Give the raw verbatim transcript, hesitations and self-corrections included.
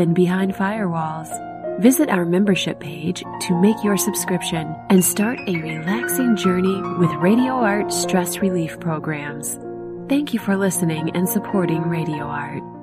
than behind firewalls. Visit our membership page to make your subscription and start a relaxing journey with Radio Art stress relief programs. Thank you for listening and supporting Radio Art.